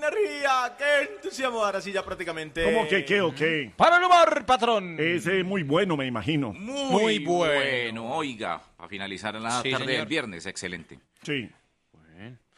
energía, qué entusiasmo. Ahora sí ya prácticamente... ¿Cómo que qué o qué? Para el humor, patrón. Es muy bueno, me imagino. Muy bueno. Oiga, a finalizar en la Sí, tarde señor. del viernes, excelente. Sí.